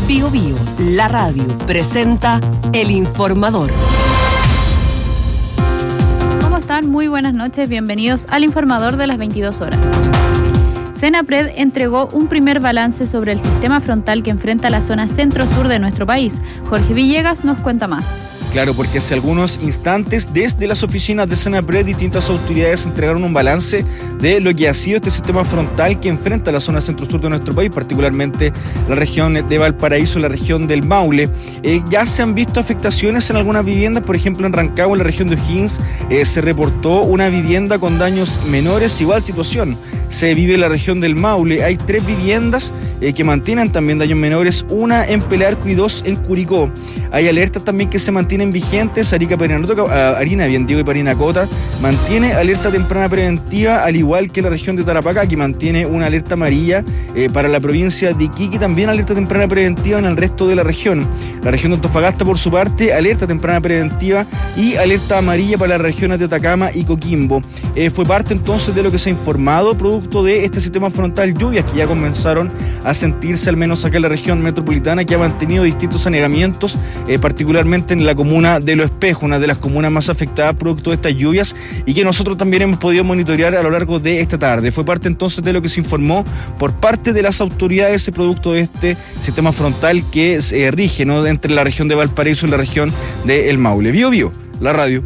Bío Bío, la radio, presenta El Informador. ¿Cómo están? Muy buenas noches, bienvenidos al Informador de las 22 horas. Senapred entregó un primer balance sobre el sistema frontal que enfrenta la zona centro-sur de nuestro país. Jorge Villegas nos cuenta más. Claro, porque hace algunos instantes desde las oficinas de Senapred distintas autoridades entregaron un balance de lo que ha sido este sistema frontal que enfrenta la zona centro-sur de nuestro país, particularmente la región de Valparaíso, la región del Maule. Ya se han visto afectaciones en algunas viviendas, por ejemplo en Rancagua, en la región de O'Higgins, se reportó una vivienda con daños menores, igual situación se vive en la región del Maule. Hay 3 viviendas que mantienen también daños menores, una en Pelearco y 2 en Curicó. Hay alertas también que se mantienen vigentes. Diego y Parinacota mantiene alerta temprana preventiva, al igual que la región de Tarapacá, que mantiene una alerta amarilla para la provincia de Iquique, también alerta temprana preventiva en el resto de la región. La región de Antofagasta, por su parte, alerta temprana preventiva y alerta amarilla para las regiones de Atacama y Coquimbo. Fue parte entonces de lo que se ha informado producto de este sistema frontal, lluvias que ya comenzaron a sentirse al menos acá en la región metropolitana, que ha mantenido distintos anegamientos, particularmente en la comuna de Lo Espejo, una de las comunas más afectadas producto de estas lluvias y que nosotros también hemos podido monitorear a lo largo de esta tarde. Fue parte entonces de lo que se informó por parte de las autoridades producto de este sistema frontal que se rige, ¿no?, entre la región de Valparaíso y la región de El Maule. Bío Bío, la radio.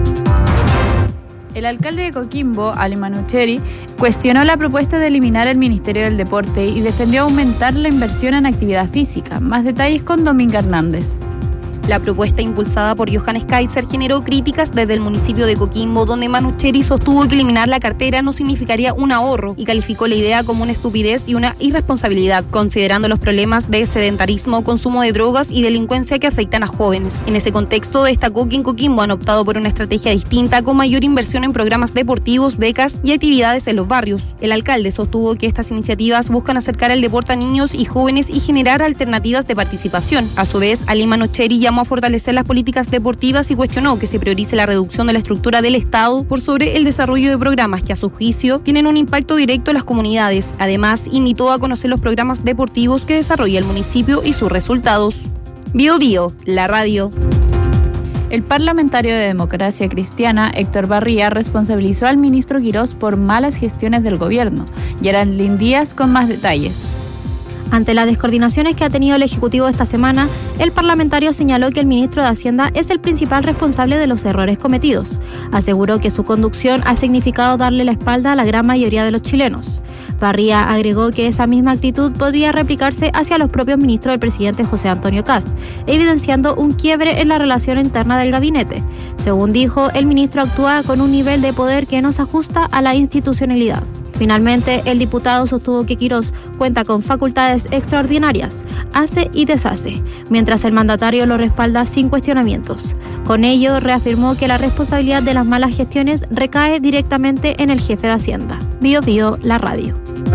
El alcalde de Coquimbo, Ali Manucheri, cuestionó la propuesta de eliminar el Ministerio del Deporte y defendió aumentar la inversión en actividad física. Más detalles con Dominga Hernández. La propuesta impulsada por Johannes Kaiser generó críticas desde el municipio de Coquimbo, donde Manucheri sostuvo que eliminar la cartera no significaría un ahorro y calificó la idea como una estupidez y una irresponsabilidad, considerando los problemas de sedentarismo, consumo de drogas y delincuencia que afectan a jóvenes. En ese contexto, destacó que en Coquimbo han optado por una estrategia distinta con mayor inversión en programas deportivos, becas y actividades en los barrios. El alcalde sostuvo que estas iniciativas buscan acercar el deporte a niños y jóvenes y generar alternativas de participación. A su vez, Ali Manucheri llamó a fortalecer las políticas deportivas y cuestionó que se priorice la reducción de la estructura del Estado por sobre el desarrollo de programas que a su juicio tienen un impacto directo en las comunidades. Además, invitó a conocer los programas deportivos que desarrolla el municipio y sus resultados. Bío Bío, la radio. El parlamentario de Democracia Cristiana, Héctor Barría, responsabilizó al ministro Quirós por malas gestiones del gobierno. Geraldine Díaz con más detalles. Ante las descoordinaciones que ha tenido el Ejecutivo esta semana, el parlamentario señaló que el ministro de Hacienda es el principal responsable de los errores cometidos. Aseguró que su conducción ha significado darle la espalda a la gran mayoría de los chilenos. Barría agregó que esa misma actitud podría replicarse hacia los propios ministros del presidente José Antonio Kast, evidenciando un quiebre en la relación interna del gabinete. Según dijo, el ministro actúa con un nivel de poder que no se ajusta a la institucionalidad. Finalmente, el diputado sostuvo que Quirós cuenta con facultades extraordinarias, hace y deshace, mientras el mandatario lo respalda sin cuestionamientos. Con ello, reafirmó que la responsabilidad de las malas gestiones recae directamente en el jefe de Hacienda. Bío Bío, la radio.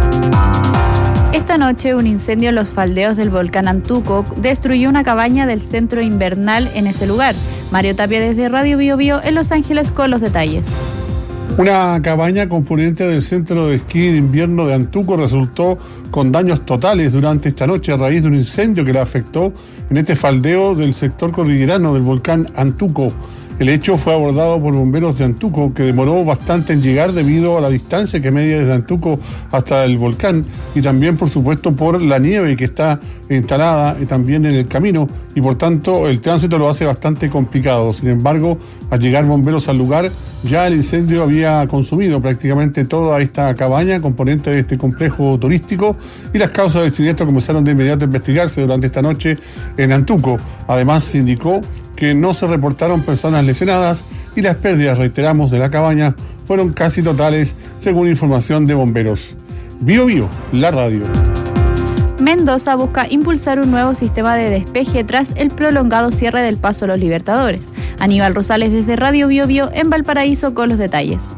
Esta noche, un incendio en los faldeos del volcán Antuco destruyó una cabaña del centro invernal en ese lugar. Mario Tapia desde Radio Bío Bío en Los Ángeles con los detalles. Una cabaña componente del centro de esquí de invierno de Antuco resultó con daños totales durante esta noche a raíz de un incendio que la afectó en este faldeo del sector cordillerano del volcán Antuco. El hecho fue abordado por bomberos de Antuco, que demoró bastante en llegar debido a la distancia que media desde Antuco hasta el volcán y también, por supuesto, por la nieve que está instalada también en el camino y, por tanto, el tránsito lo hace bastante complicado. Sin embargo, al llegar bomberos al lugar, ya el incendio había consumido prácticamente toda esta cabaña, componente de este complejo turístico, y las causas del siniestro comenzaron de inmediato a investigarse durante esta noche en Antuco. Además, se indicó que no se reportaron personas lesionadas y las pérdidas, reiteramos, de la cabaña fueron casi totales, según información de bomberos. Bío Bío, la radio. Mendoza busca impulsar un nuevo sistema de despeje tras el prolongado cierre del Paso Los Libertadores. Aníbal Rosales desde Radio Bío Bío en Valparaíso con los detalles.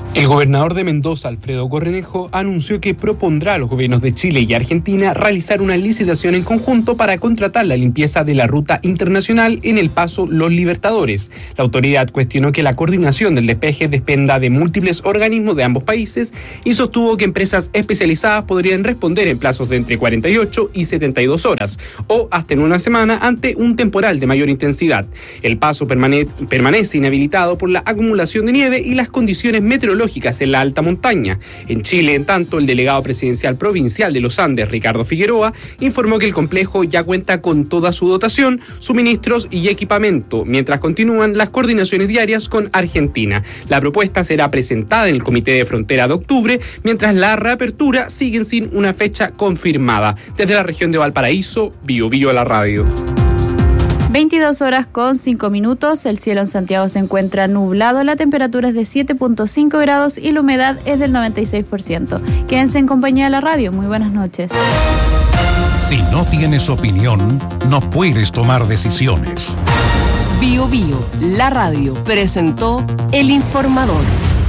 El gobernador de Mendoza, Alfredo Cornejo, anunció que propondrá a los gobiernos de Chile y Argentina realizar una licitación en conjunto para contratar la limpieza de la ruta internacional en el paso Los Libertadores. La autoridad cuestionó que la coordinación del despeje dependa de múltiples organismos de ambos países y sostuvo que empresas especializadas podrían responder en plazos de entre 48 y 72 horas o hasta en una semana ante un temporal de mayor intensidad. El paso permanece inhabilitado por la acumulación de nieve y las condiciones meteorológicas en la alta montaña. En Chile, en tanto, el delegado presidencial provincial de los Andes, Ricardo Figueroa, informó que el complejo ya cuenta con toda su dotación, suministros y equipamiento, mientras continúan las coordinaciones diarias con Argentina. La propuesta será presentada en el Comité de Frontera de octubre, mientras la reapertura sigue sin una fecha confirmada. Desde la región de Valparaíso, Bio Bio a la radio. 22 horas con 5 minutos, el cielo en Santiago se encuentra nublado, la temperatura es de 7.5 grados y la humedad es del 96%. Quédense en compañía de la radio, muy buenas noches. Si no tienes opinión, no puedes tomar decisiones. Bio Bio, la radio, presentó El Informador.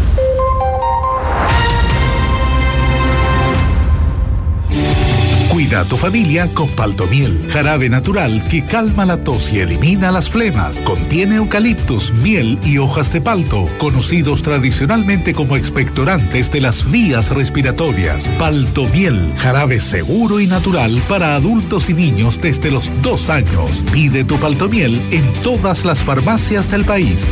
Cuida a tu familia con Paltomiel, jarabe natural que calma la tos y elimina las flemas. Contiene eucaliptus, miel y hojas de palto, conocidos tradicionalmente como expectorantes de las vías respiratorias. Paltomiel, jarabe seguro y natural para adultos y niños desde los 2 años. Pide tu Paltomiel en todas las farmacias del país.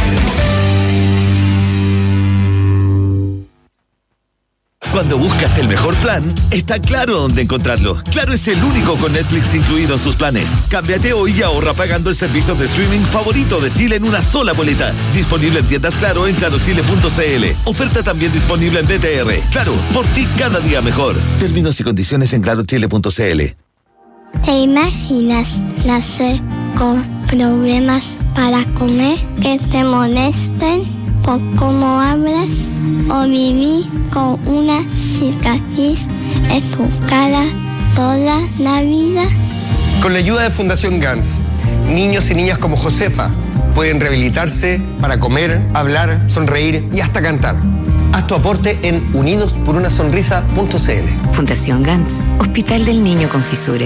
Cuando buscas el mejor plan, está Claro dónde encontrarlo. Claro es el único con Netflix incluido en sus planes. Cámbiate hoy y ahorra pagando el servicio de streaming favorito de Chile en una sola boleta. Disponible en tiendas Claro en clarochile.cl. Oferta también disponible en BTR. Claro, por ti cada día mejor. Términos y condiciones en clarochile.cl. ¿Te imaginas nacer con problemas para comer, que te molesten por cómo hablas, o vivir con una cicatriz en tu cara toda la vida? Con la ayuda de Fundación GANS, niños y niñas como Josefa pueden rehabilitarse para comer, hablar, sonreír y hasta cantar. Haz tu aporte en unidosporunasonrisa.cl. Fundación GANS, Hospital del Niño con Fisura.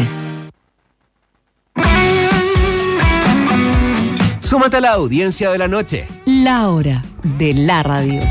Súmate a la audiencia de la noche. La hora de la radio.